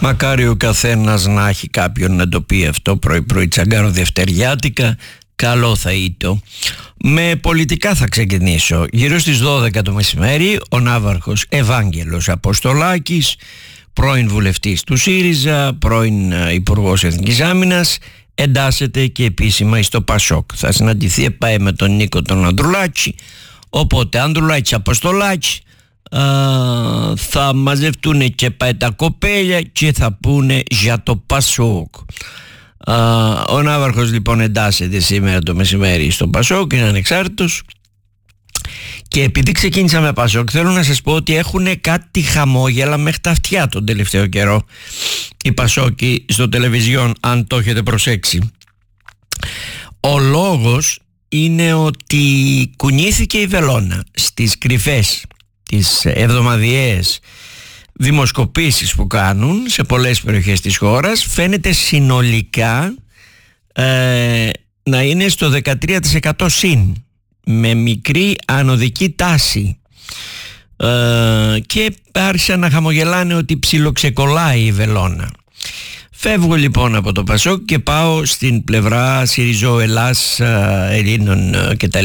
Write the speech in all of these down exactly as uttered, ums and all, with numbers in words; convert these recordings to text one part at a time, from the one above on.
Μακάρι ο καθένας να έχει κάποιον να το πει αυτό πρωί-πρωί τσαγκάρο δευτεριάτικα. Καλό θα ήταν. Με πολιτικά θα ξεκινήσω. Γύρω στις δώδεκα το μεσημέρι ο ναύαρχος Ευάγγελος Αποστολάκης, πρώην βουλευτής του ΣΥΡΙΖΑ, πρώην Υπουργός Εθνικής Άμυνας, εντάσσεται και επίσημα στο Πασόκ. Θα συναντηθεί επάε με τον Νίκο τον Ανδρουλάκη. Οπότε Ανδρουλάκης Αποστολάκη, α, θα μαζευτούν και πάει τα κοπέλια και θα πούνε για το Πασόκ. α, Ο ναύαρχος λοιπόν εντάσσεται σήμερα το μεσημέρι στο Πασόκ, είναι ανεξάρτητος. Και επειδή ξεκίνησα με Πασόκ, θέλω να σας πω ότι έχουν κάτι χαμόγελα μέχρι τα αυτιά τον τελευταίο καιρό οι Πασόκοι στο τηλεβιζιόν, αν το έχετε προσέξει. Ο λόγος είναι ότι κουνήθηκε η βελόνα στις κρυφές, τις εβδομαδιαίες δημοσκοπήσεις που κάνουν σε πολλές περιοχές της χώρας. Φαίνεται συνολικά ε, να είναι στο δεκατρία τοις εκατό συν, με μικρή ανωδική τάση, ε, και άρχισαν να χαμογελάνε ότι ψιλοξεκολλάει η βελόνα. Φεύγω λοιπόν από το Πασόκ και πάω στην πλευρά Συριζό, Ελλάς, Ελλήνων κτλ.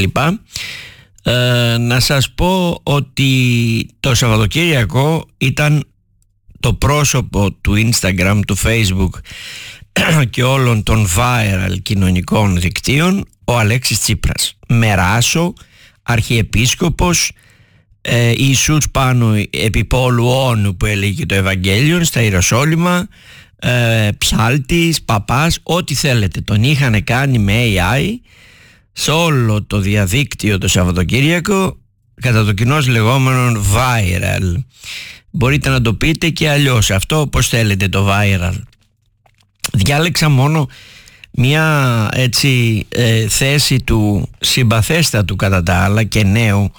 Ε, να σας πω ότι το Σαββατοκύριακο ήταν το πρόσωπο του Instagram, του Facebook και όλων των viral κοινωνικών δικτύων ο Αλέξης Τσίπρας. Μεράσο, αρχιεπίσκοπος, ε, Ιησούς πάνω επί πόλου όνου που έλεγε το Ευαγγέλιο στα Ιεροσόλυμα, ε, ψάλτης, παπάς, ό,τι θέλετε. Τον είχαν κάνει με έι άι σε όλο το διαδίκτυο το Σαββατοκύριακο κατά το κοινώς λεγόμενο viral. Μπορείτε να το πείτε και αλλιώς αυτό, όπως θέλετε, το viral. Διάλεξα μόνο μια έτσι ε, θέση του συμπαθέστατου κατά τα άλλα και νέου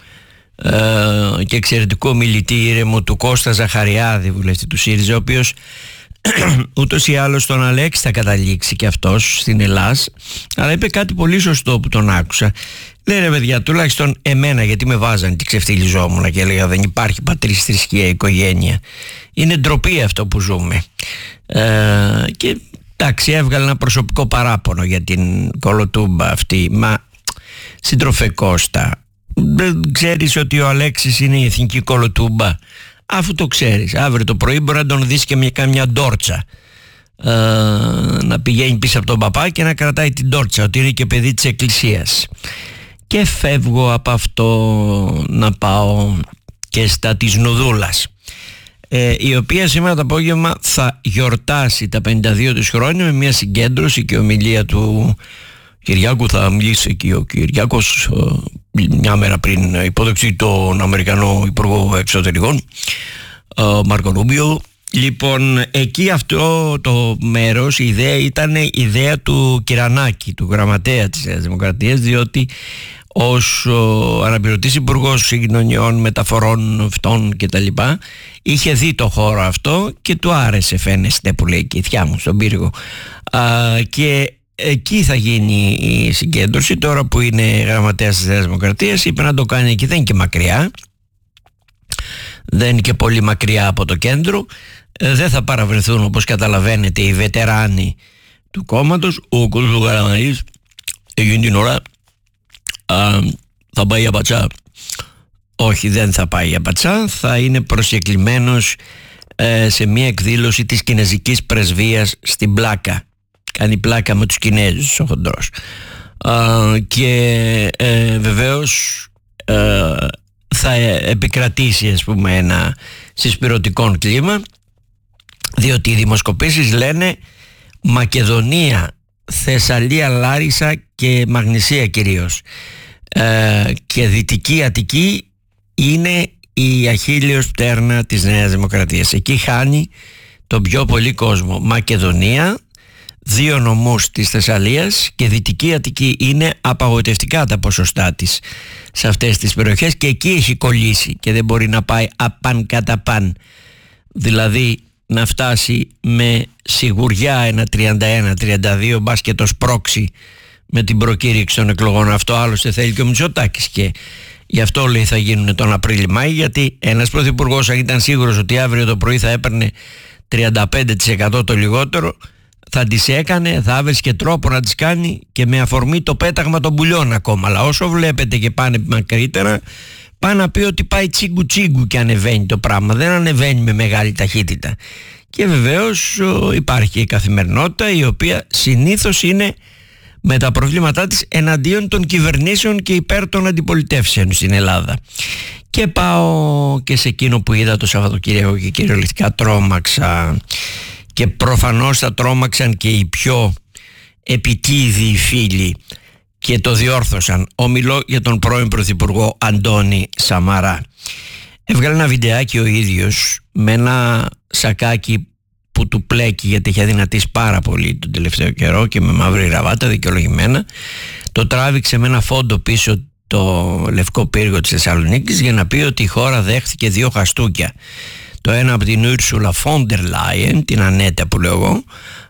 ε, και εξαιρετικού μιλητή ήρεμου του Κώστα Ζαχαριάδη, βουλευτή του ΣΥΡΙΖΑ, ο οποίος ούτως ή άλλως τον Αλέξη θα καταλήξει και αυτός στην Ελλάς, αλλά είπε κάτι πολύ σωστό που τον άκουσα. Λέει, ρε παιδιά, τουλάχιστον εμένα, γιατί με βάζανε και ξεφτυλιζόμουν και έλεγα δεν υπάρχει πατρίς, θρησκεία, οικογένεια. Είναι ντροπή αυτό που ζούμε. Ε, και εντάξει, έβγαλε ένα προσωπικό παράπονο για την κολοτούμπα αυτή. Μα συντροφέ Κώστα, δεν ξέρεις ότι ο Αλέξης είναι η εθνική κολοτούμπα? Αφού το ξέρεις, αύριο το πρωί μπορεί να τον δεις και μια κάμια ντόρτσα, ε, να πηγαίνει πίσω από τον παπά και να κρατάει την ντόρτσα, ότι είναι και παιδί της εκκλησίας. Και φεύγω από αυτό να πάω και στα της Νουδούλας, ε, η οποία σήμερα το απόγευμα θα γιορτάσει τα πενήντα δύο της χρόνια με μια συγκέντρωση και ομιλία του Κυριάκου. Θα μιλήσει και ο Κυριάκος μια μέρα πριν υπόδοξη τον Αμερικανό Υπουργό Εξωτερικών, Μάρκο Ρούμπιο. Λοιπόν, εκεί αυτό το μέρος, η ιδέα ήταν η ιδέα του Κυρανάκη, του γραμματέα της Νέας Δημοκρατίας, διότι ως αναπληρωτής υπουργός συγκοινωνιών, μεταφορών αυτών και τα λοιπά, είχε δει το χώρο αυτό και του άρεσε, φαίνεστε, που λέει και η θιά μου στον πύργο. Α, και εκεί θα γίνει η συγκέντρωση. Τώρα που είναι γραμματέας της Νέας Δημοκρατίας, είπε να το κάνει εκεί, δεν είναι και μακριά, δεν είναι και πολύ μακριά από το κέντρο. ε, δεν θα παραβρεθούν, όπως καταλαβαίνετε, οι βετεράνοι του κόμματος. Ο Κώστας Καραμανλής εκείνη την ώρα α, θα πάει για πατσά. Όχι, δεν θα πάει για πατσά, θα είναι προσκεκλημένος ε, σε μια εκδήλωση της κινεζικής πρεσβείας στην Πλάκα. Κάνει πλάκα με τους Κινέζους ο χοντρός. Α, και ε, βεβαίως ε, θα επικρατήσει, ας πούμε, ένα συσπυρωτικό κλίμα, διότι οι δημοσκοπήσεις λένε Μακεδονία, Θεσσαλία, Λάρισα και Μαγνησία κυρίως, ε, και Δυτική Αττική είναι η αχίλλειος πτέρνα της Νέας Δημοκρατίας. Εκεί χάνει τον πιο πολύ κόσμο. Μακεδονία, δύο νομούς της Θεσσαλίας και Δυτική Αττική, είναι απαγοητευτικά τα ποσοστά της σε αυτές τις περιοχές και εκεί έχει κολλήσει και δεν μπορεί να πάει απαν κατά παν, δηλαδή να φτάσει με σιγουριά ένα τριάντα ένα τριάντα δύο, μπας και το σπρώξει με την προκήρυξη των εκλογών. Αυτό άλλωστε θέλει και ο Μητσοτάκης και γι' αυτό λέει θα γίνουν τον Απρίλιο-Μάη, γιατί ένας πρωθυπουργός, αν ήταν σίγουρος ότι αύριο το πρωί θα έπαιρνε τριάντα πέντε τοις εκατό το λιγότερο, θα τις έκανε, θα έβρισκε τρόπο να τις κάνει και με αφορμή το πέταγμα των πουλιών ακόμα. Αλλά όσο βλέπετε και πάνε μακρύτερα, πάει να πει ότι πάει τσίγκου τσίγκου και ανεβαίνει το πράγμα, δεν ανεβαίνει με μεγάλη ταχύτητα. Και βεβαίως υπάρχει η καθημερινότητα, η οποία συνήθως είναι με τα προβλήματά της εναντίον των κυβερνήσεων και υπέρ των αντιπολιτεύσεων στην Ελλάδα. Και πάω και σε εκείνο που είδα το Σαββατοκύριακο και κυριολεκτικά τρόμαξα, και προφανώς θα τρόμαξαν και οι πιο επιτίδιοι φίλοι και το διόρθωσαν. Ομιλώ για τον πρώην Πρωθυπουργό Αντώνη Σαμαρά. Έβγαλε ένα βιντεάκι ο ίδιος με ένα σακάκι που του πλέκει, γιατί είχε αδυνατήσει πάρα πολύ τον τελευταίο καιρό και με μαύρη ραβάτα, δικαιολογημένα. Το τράβηξε με ένα φόντο πίσω το Λευκό Πύργο της Θεσσαλονίκης για να πει ότι η χώρα δέχθηκε δύο χαστούκια. Το ένα από την Ursula von der Leyen, την Ανέτα που λέω εγώ,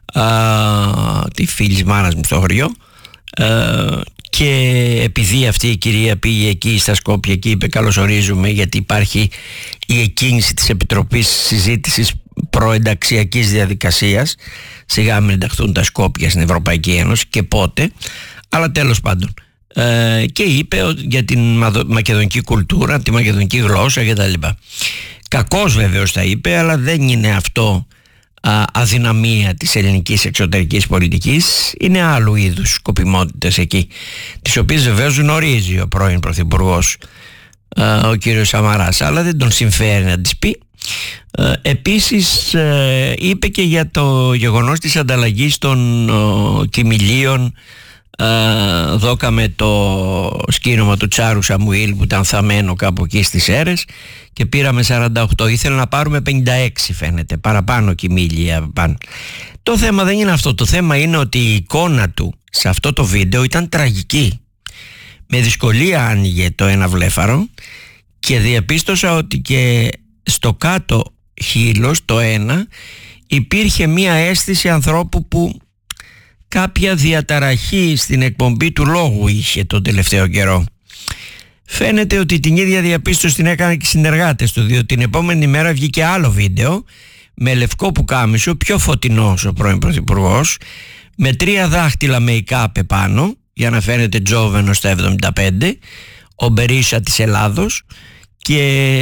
α, τη φίλη μάνας μου στο χωριό, α, και επειδή αυτή η κυρία πήγε εκεί στα Σκόπια και είπε καλωσορίζουμε, γιατί υπάρχει η εκκίνηση της Επιτροπής Συζήτησης Προενταξιακής Διαδικασίας, σιγά μην ενταχθούν τα Σκόπια στην Ευρωπαϊκή Ένωση και πότε, αλλά τέλος πάντων, ε, και είπε για την μακεδονική κουλτούρα, τη μακεδονική γλώσσα κτλ. Κακώς βεβαίως τα είπε, αλλά δεν είναι αυτό α, αδυναμία της ελληνικής εξωτερικής πολιτικής, είναι άλλου είδους σκοπιμότητες εκεί, τις οποίες βεβαίως γνωρίζει ο πρώην Πρωθυπουργός, α, ο κύριος Σαμαράς, αλλά δεν τον συμφέρει να τις πει. Ε, επίσης ε, είπε και για το γεγονός της ανταλλαγής των ε, κοιμηλίων. Uh, δώκαμε το σκήνομα του Τσάρου Σαμουήλ που ήταν θαμμένο κάπου εκεί στις Σέρρες και πήραμε σαράντα οκτώ. Ήθελε να πάρουμε πενήντα έξι, φαίνεται, παραπάνω κοιμήλια πάνω. Το θέμα δεν είναι αυτό. Το θέμα είναι ότι η εικόνα του σε αυτό το βίντεο ήταν τραγική. Με δυσκολία άνοιγε το ένα βλέφαρο και διαπίστωσα ότι και στο κάτω χείλος, το ένα, υπήρχε μία αίσθηση ανθρώπου που κάποια διαταραχή στην εκπομπή του λόγου είχε τον τελευταίο καιρό. Φαίνεται ότι την ίδια διαπίστωση την έκαναν και οι συνεργάτες του, διότι την επόμενη μέρα βγήκε άλλο βίντεο με λευκό πουκάμισο, πιο φωτεινός ο πρώην Πρωθυπουργός, με τρία δάχτυλα make-up επάνω για να φαίνεται τζόβενο στα εβδομήντα πέντε, ο Μπερίσα της Ελλάδος, και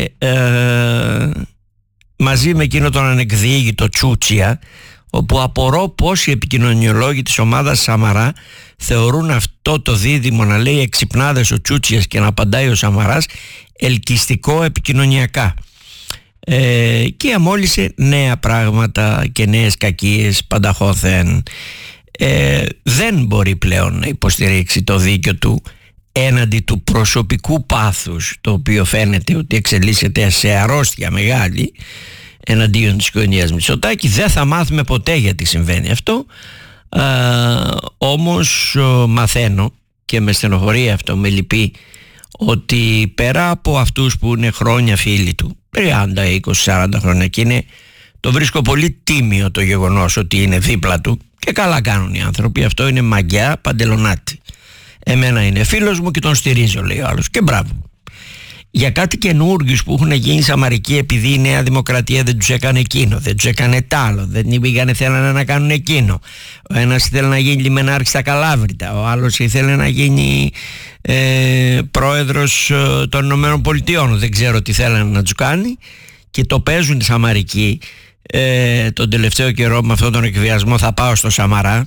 ε, μαζί με εκείνο τον ανεκδιήγητο Τσούτσια, όπου απορώ πως οι επικοινωνιολόγοι της ομάδας Σαμαρά θεωρούν αυτό το δίδυμο να λέει εξυπνάδες ο Τσούτσιας και να απαντάει ο Σαμαράς ελκυστικό επικοινωνιακά. Ε, και αμόλυσε νέα πράγματα και νέες κακίες πανταχώθεν. Ε, δεν μπορεί πλέον να υποστηρίξει το δίκιο του έναντι του προσωπικού πάθους, το οποίο φαίνεται ότι εξελίσσεται σε αρρώστια μεγάλη εναντίον της οικογένειας Μητσοτάκη. Δεν θα μάθουμε ποτέ γιατί συμβαίνει αυτό. Α, όμως μαθαίνω και με στενοχωρεί αυτό, με λυπεί, ότι πέρα από αυτούς που είναι χρόνια φίλοι του, τριάντα, είκοσι, σαράντα χρόνια, και είναι, το βρίσκω πολύ τίμιο το γεγονός ότι είναι δίπλα του και καλά κάνουν οι άνθρωποι, αυτό είναι μαγιά παντελονάτη. Εμένα είναι φίλος μου και τον στηρίζω, λέει ο άλλος, και μπράβο. Για κάτι καινούργιους που έχουν γίνει σαμαρικοί, επειδή η Νέα Δημοκρατία δεν τους έκανε εκείνο, δεν τους έκανε τ' άλλο, δεν πήγανε, θέλανε να κάνουν εκείνο. Ο ένας ήθελε να γίνει λιμενάρχης στα Καλάβρητα, ο άλλος ήθελε να γίνει ε, πρόεδρος ε, των Ηνωμένων Πολιτειών, δεν ξέρω τι θέλανε να τους κάνει, και το παίζουν οι σαμαρικοί. Ε, τον τελευταίο καιρό με αυτόν τον εκβιασμό θα πάω στο Σαμαρά.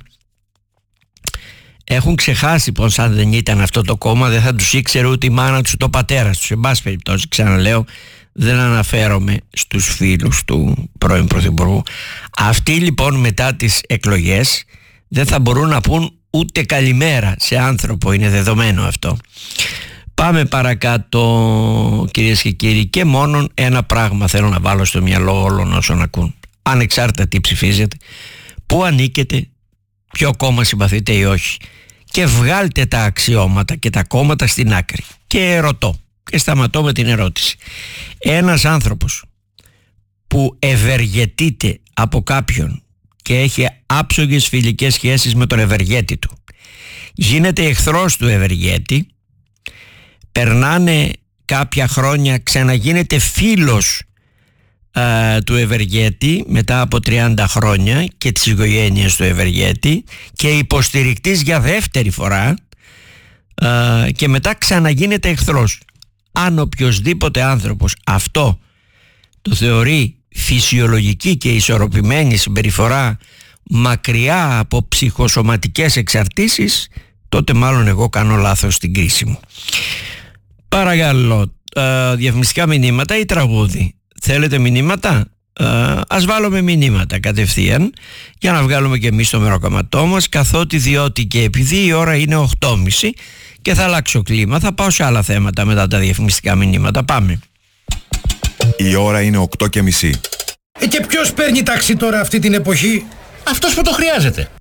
Έχουν ξεχάσει πως αν δεν ήταν αυτό το κόμμα δεν θα τους ήξερε ούτε η μάνα τους, το πατέρα τους. En πάση περιπτώσει, ξαναλέω, δεν αναφέρομαι στους φίλους του πρώην Πρωθυπουργού. Αυτοί λοιπόν μετά τις εκλογές δεν θα μπορούν να πούν ούτε καλημέρα σε άνθρωπο, είναι δεδομένο αυτό. Πάμε παρακάτω, κυρίες και κύριοι, και μόνον ένα πράγμα θέλω να βάλω στο μυαλό όλων όσων ακούν, ανεξάρτητα τι ψηφίζετε, πού ανήκετε, ποιο κόμμα συμπαθείτε ή όχι, και βγάλτε τα αξιώματα και τα κόμματα στην άκρη. Και ρωτώ και σταματώ με την ερώτηση: ένας άνθρωπος που ευεργετείται από κάποιον και έχει άψογες φιλικές σχέσεις με τον ευεργέτη του, γίνεται εχθρός του ευεργέτη, περνάνε κάποια χρόνια, ξαναγίνεται φίλος α, του ευεργέτη μετά από τριάντα χρόνια και της οικογένειας του ευεργέτη και υποστηρικτής για δεύτερη φορά α, και μετά ξαναγίνεται εχθρός. Αν οποιοσδήποτε άνθρωπος αυτό το θεωρεί φυσιολογική και ισορροπημένη συμπεριφορά μακριά από ψυχοσωματικές εξαρτήσεις, τότε μάλλον εγώ κάνω λάθος στην κρίση μου. Παρακαλώ, ε, διαφημιστικά μηνύματα ή τραγούδι? Θέλετε μηνύματα? Ε, ας βάλουμε μηνύματα κατευθείαν για να βγάλουμε και εμείς το μεροκαματό μας, καθότι διότι και επειδή η ώρα είναι οκτώ και μισή και θα αλλάξω κλίμα, θα πάω σε άλλα θέματα μετά τα διαφημιστικά μηνύματα. Πάμε. Η ώρα είναι οκτώ και μισή. Ε, και ποιος παίρνει ταξί τώρα αυτή την εποχή? Αυτός που το χρειάζεται.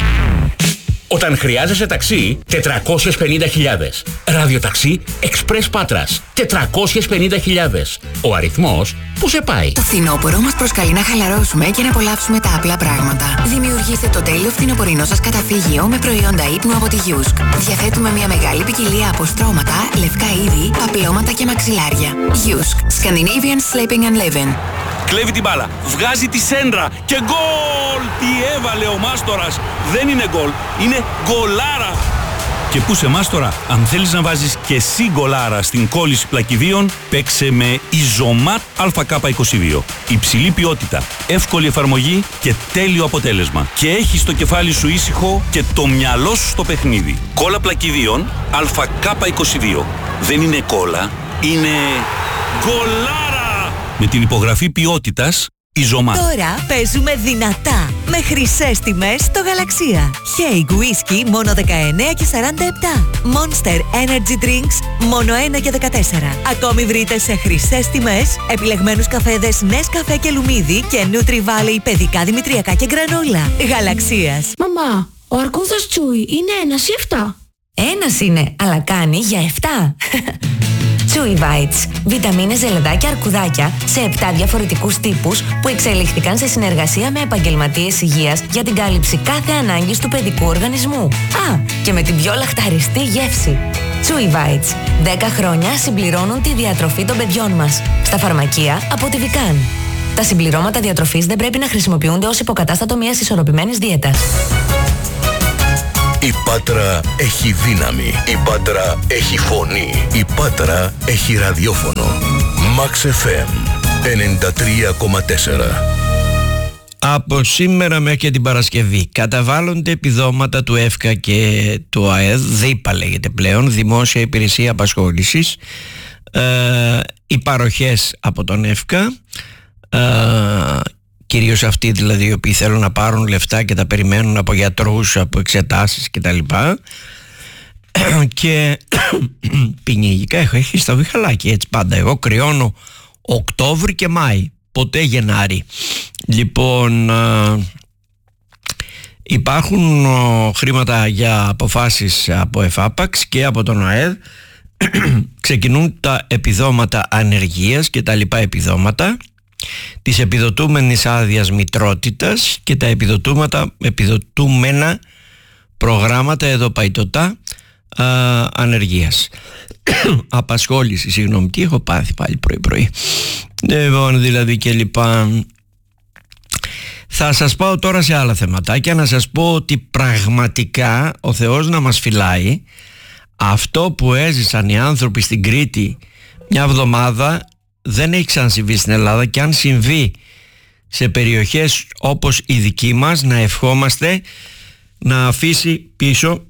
Όταν χρειάζεσαι ταξί, τετρακόσιες πενήντα χιλιάδες. Ραδιοταξί Express Πάτρας, τετρακόσιες πενήντα χιλιάδες. Ο αριθμός που σε πάει. Το φθινόπωρο μας προσκαλεί να χαλαρώσουμε και να απολαύσουμε τα απλά πράγματα. Δημιουργήστε το τέλειο φθινοπορεινό σας καταφύγιο με προϊόντα ύπνου από τη Yusk. Διαθέτουμε μια μεγάλη ποικιλία από στρώματα, λευκά είδη, παπλώματα και μαξιλάρια. Yusk. Scandinavian Sleeping and Living. Κλέβει την μπάλα, βγάζει τη σέντρα και γκολ! Τι έβαλε ο Μάστορας! Δεν είναι γκολ, είναι γκολάρα! Και πού σε Μάστορα, αν θέλεις να βάζεις και εσύ γκολάρα στην κόλληση πλακιδίων, παίξε με Ιζωμάτ Α Κ είκοσι δύο. Υψηλή ποιότητα, εύκολη εφαρμογή και τέλειο αποτέλεσμα. Και έχεις το κεφάλι σου ήσυχο και το μυαλό σου στο παιχνίδι. Κόλλα πλακιδίων Α Κ είκοσι δύο. Δεν είναι κόλλα, είναι γκολάρα! Με την υπογραφή ποιότητας Ιζωμάτ. Τώρα παίζουμε δυνατά με χρυσές τιμές στο Γαλαξία. Haig Whisky μόνο δεκαεννέα και σαράντα επτά. Monster Energy Drinks μόνο ένα και δεκατέσσερα. Ακόμη βρείτε σε χρυσές τιμές επιλεγμένους καφέδες Nescafe και Λουμίδι και Nutri Valley παιδικά δημητριακά και γκρανόλα. Γαλαξίας. Μαμά, ο αρκούδας Τσούι είναι ένας ή εφτά? Ένας είναι, αλλά κάνει για εφτά. Chewy Bites. Βιταμίνες, ζελεδάκια, αρκουδάκια σε επτά διαφορετικούς τύπους που εξελίχθηκαν σε συνεργασία με επαγγελματίες υγείας για την κάλυψη κάθε ανάγκης του παιδικού οργανισμού. Α, και με την πιο λαχταριστή γεύση. Chewy Bites. δέκα χρόνια συμπληρώνουν τη διατροφή των παιδιών μας. Στα φαρμακεία από τη Vican. Τα συμπληρώματα διατροφής δεν πρέπει να χρησιμοποιούνται ως υποκατάστατο μιας ισορροπημένης δίαιτας. Η Πάτρα έχει δύναμη. Η Πάτρα έχει φωνή. Η Πάτρα έχει ραδιόφωνο. Max εφ εμ ενενήντα τρία κόμμα τέσσερα. Από σήμερα μέχρι και την Παρασκευή καταβάλλονται επιδόματα του ΕΦΚΑ και του ΑΕΔ, ΔΥΠΑ λέγεται πλέον, Δημόσια Υπηρεσία Απασχόλησης, ε, οι παροχές από τον ΕΦΚΑ, ε, κυρίως αυτοί δηλαδή οι οποίοι θέλουν να πάρουν λεφτά και τα περιμένουν από γιατρούς, από εξετάσεις κτλ. Και ποινιαγικά έχω έχει στα βιχαλάκι έτσι πάντα. Εγώ κρυώνω Οκτώβρη και Μάη, ποτέ Γενάρη. Λοιπόν, υπάρχουν χρήματα για αποφάσεις από ΕΦΑΠΑΞ και από τον ΑΕΔ. Ξεκινούν τα επιδόματα ανεργίας και τα λοιπά επιδόματα, της επιδοτούμενης άδειας μητρότητας και τα επιδοτούματα, επιδοτούμενα προγράμματα εδωπαϊτωτά α, ανεργίας. Απασχόληση, συγγνώμη, τι έχω πάθει πάλι πρωί πρωί. Λοιπόν, δηλαδή και λοιπά. Θα σας πάω τώρα σε άλλα θεματάκια, να σας πω ότι πραγματικά ο Θεός να μας φυλάει. Αυτό που έζησαν οι άνθρωποι στην Κρήτη μια εβδομάδα δεν έχει ξανασυμβεί στην Ελλάδα, και αν συμβεί σε περιοχές όπως η δική μας, να ευχόμαστε να αφήσει πίσω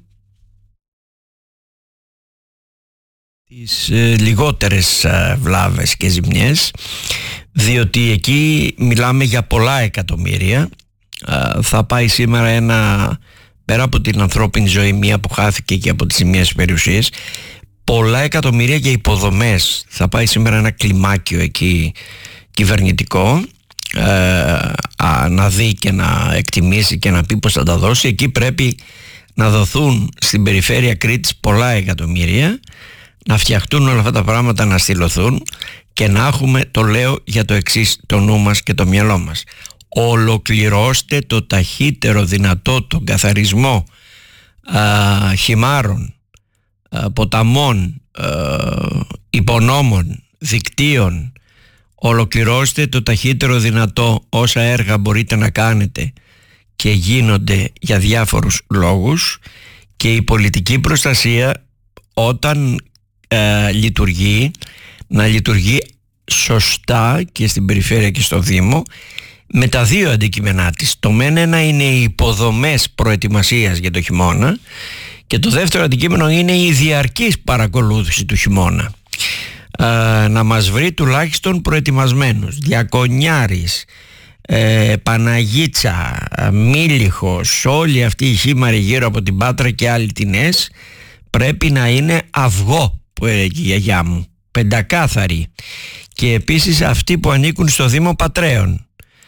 τις ε, λιγότερες ε, βλάβες και ζημιές, διότι εκεί μιλάμε για πολλά εκατομμύρια. ε, θα πάει σήμερα ένα, πέρα από την ανθρώπινη ζωή, μία που χάθηκε και από τις ζημιές περιουσίες, πολλά εκατομμύρια για υποδομές. Θα πάει σήμερα ένα κλιμάκιο εκεί κυβερνητικό, ε, α, να δει και να εκτιμήσει και να πει πως θα τα δώσει. Εκεί πρέπει να δοθούν στην περιφέρεια Κρήτης πολλά εκατομμύρια, να φτιαχτούν όλα αυτά τα πράγματα, να στυλωθούν και να έχουμε, το λέω για το εξής, το νου μας και το μυαλό μας. Ολοκληρώστε το ταχύτερο δυνατό τον καθαρισμό α, χυμάρων, ποταμών, υπονόμων, δικτύων, Ολοκληρώστε το ταχύτερο δυνατό όσα έργα μπορείτε να κάνετε και γίνονται για διάφορους λόγους, και η πολιτική προστασία όταν ε, λειτουργεί, να λειτουργεί σωστά και στην περιφέρεια και στο Δήμο, με τα δύο αντικείμενά της. Το μεν ένα είναι οι υποδομές προετοιμασίας για το χειμώνα, και το δεύτερο αντικείμενο είναι η διαρκής παρακολούθηση του χειμώνα. Ε, να μας βρει τουλάχιστον προετοιμασμένους. Διακονιάρης, ε, Παναγίτσα, Μήλιχος, όλοι αυτοί οι χήμαροι γύρω από την Πάτρα και Αλυτινές πρέπει να είναι αυγό, που έλεγε η γιαγιά μου, πεντακάθαροι. Και επίσης αυτοί που ανήκουν στο Δήμο Πατρέων.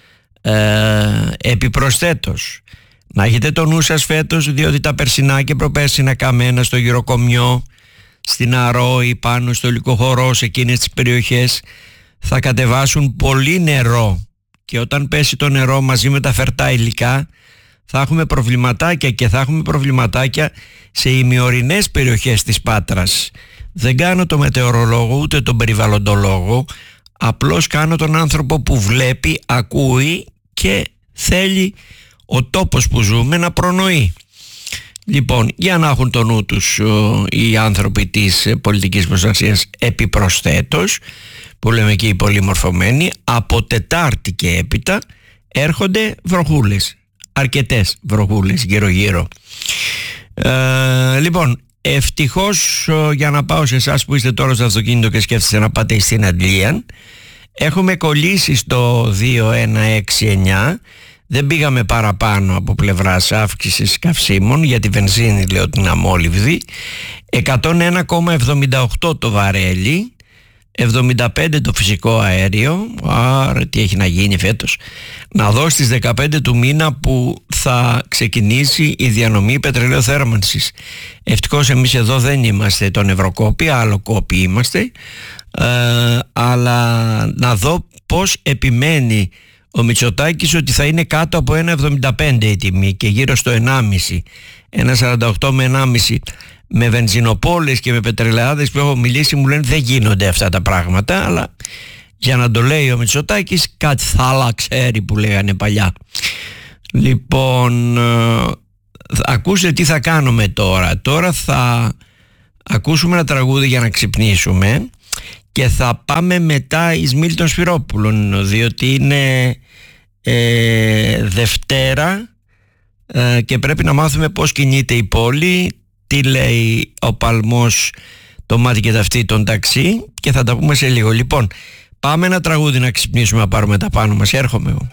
Ε, επιπροσθέτως, να έχετε το νου σας φέτος, διότι τα περσινά και προπέρσινα καμένα στο Γυροκομιό, στην Αρρώη, πάνω στο Λυκοχωρό, σε εκείνες τις περιοχές θα κατεβάσουν πολύ νερό, και όταν πέσει το νερό μαζί με τα φερτά υλικά θα έχουμε προβληματάκια, και θα έχουμε προβληματάκια σε ημιορεινές περιοχές της Πάτρας. Δεν κάνω το μετεωρολόγο ούτε τον περιβαλλοντολόγο, απλώς κάνω τον άνθρωπο που βλέπει, ακούει και θέλει ο τόπος που ζούμε να προνοεί. Λοιπόν, για να έχουν το νου τους ο, οι άνθρωποι της πολιτικής προστασίας, επιπροσθέτως, που λέμε και οι πολύ μορφωμένοι, από Τετάρτη και έπειτα έρχονται βροχούλες, αρκετές βροχούλες γύρω γύρω. Ε, λοιπόν, ευτυχώς, για να πάω σε εσάς που είστε τώρα στο αυτοκίνητο και σκέφτεστε να πάτε στην Αντλία, έχουμε κολλήσει στο δύο ένα έξι εννιά. Δεν πήγαμε παραπάνω από πλευράς αύξησης καυσίμων, για τη βενζίνη λέω την αμόλυβδη. εκατόν ένα κόμμα εβδομήντα οκτώ το βαρέλι, εβδομήντα πέντε το φυσικό αέριο. Άρα τι έχει να γίνει φέτος? Να δω στις δεκαπέντε του μήνα που θα ξεκινήσει η διανομή πετρελαίου θέρμανσης. Ευτυχώς εμείς εδώ δεν είμαστε τον Ευρωκόπη, άλλο κόπη είμαστε, ε, αλλά να δω πως επιμένει ο Μητσοτάκης ότι θα είναι κάτω από ένα εβδομήντα πέντε η τιμή και γύρω στο ενάμιση, ένα σαράντα οκτώ με ενάμιση. Με βενζινοπόλες και με πετρελαιάδες που έχω μιλήσει μου λένε δεν γίνονται αυτά τα πράγματα, αλλά για να το λέει ο Μητσοτάκης κάτι θα άλλα ξέρει, που λέγανε παλιά. Λοιπόν, ε, ακούστε τι θα κάνουμε τώρα. Τώρα θα ακούσουμε ένα τραγούδι για να ξυπνήσουμε και θα πάμε μετά εις Μίλτον Σπυρόπουλον, διότι είναι ε, Δευτέρα ε, και πρέπει να μάθουμε πώς κινείται η πόλη, τι λέει ο παλμός, το μάτι και ταυτί των ταξί, και θα τα πούμε σε λίγο. Λοιπόν, πάμε ένα τραγούδι να ξυπνήσουμε, να πάρουμε τα πάνω μας. Έρχομαι εγώ.